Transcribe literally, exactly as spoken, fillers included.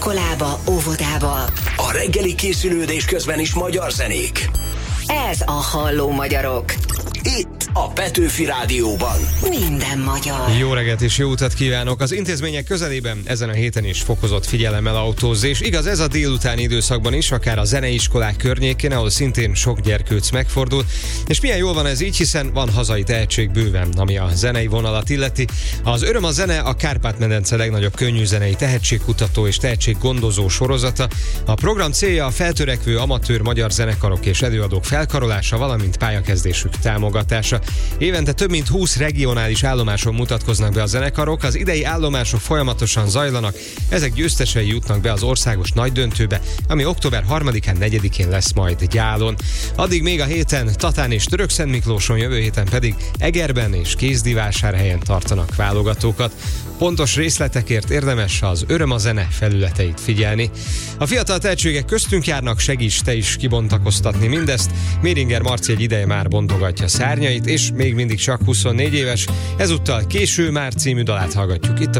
iskolába, óvodába. A reggeli készülődés közben is magyar zenék. Ez a Halló Magyarok. Itt a Petőfi Rádióban. Minden magyar. Jó reggelt és jó utat kívánok! Az intézmények közelében ezen a héten is fokozott figyelemmel autózni, és igaz ez a délutáni időszakban is, akár a zeneiskolák környékén, ahol szintén sok gyerkőc megfordul. És milyen jól van ez így, hiszen van hazai tehetség bőven, ami a zenei vonalat illeti. Az Öröm a zene a Kárpát-medence legnagyobb könnyűzenei tehetségkutató és tehetséggondozó sorozata. A program célja a feltörekvő amatőr magyar zenekarok és előadók felkarolása, valamint pályakezdésük támogatása. Évente több mint húsz regionális állomáson mutatkoznak be a zenekarok, az idei állomások folyamatosan zajlanak, ezek győztesei jutnak be az országos nagydöntőbe, ami október harmadikán, negyedikén lesz majd Gyálon. Addig még a héten Tatán és Törökszentmiklóson, jövő héten pedig Egerben és Kézdivásárhelyen tartanak válogatókat. Pontos részletekért érdemes az Öröm a zene felületeit figyelni. A fiatal tehetségek köztünk járnak, segíts te is kibontakoztatni mindezt. Méringer Marci egy ideje már bontogatja szárnyait, és még mindig csak huszonnégy éves. Ezúttal Késő már című dalát hallgatjuk itt a